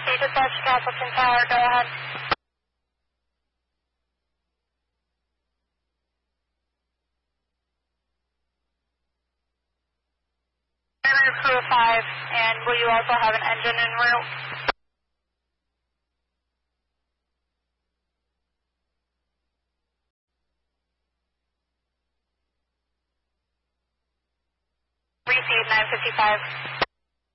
Be dispatched to Appleton Tower, go ahead. Crew 5, and will you also have an engine en route? Receive 955.